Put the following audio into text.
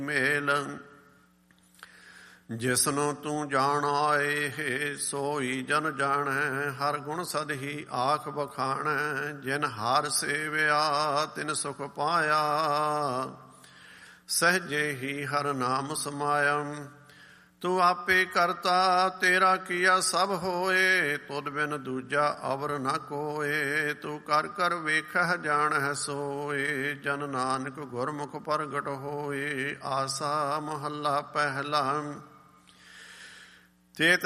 ਮੇਲ। ਜਿਸਨੂੰ ਤੂੰ ਜਾਣ ਆਏ ਸੋਈ ਜਨ ਜਾਣੈ, ਹਰ ਗੁਣ ਸਦ ਹੀ ਆਖ ਬਖਾਣੈ। ਜਿਨ ਹਰ ਸੇਵਿਆ ਤਿਨ ਸੁਖ ਪਾਇਆ, ਸਹਜੇ ਹੀ ਹਰ ਨਾਮ ਸਮਾਇਆ। ਤੂੰ ਆਪੇ ਕਰਤਾ ਤੇਰਾ ਕੀਆ ਸਭ ਹੋਏ, ਤੁਧ ਬਿਨ ਦੂਜਾ ਅਵਰ ਨ ਕੋਏ। ਤੂੰ ਕਰ ਕਰ ਵੇਖਹਿ ਜਾਣਹਿ ਸੋਏ, ਜਨ ਨਾਨਕ ਗੁਰਮੁਖ ਪ੍ਰਗਟ ਹੋਏ। ਆਸਾ ਮਹੱਲਾ ਪਹਿਲਾ।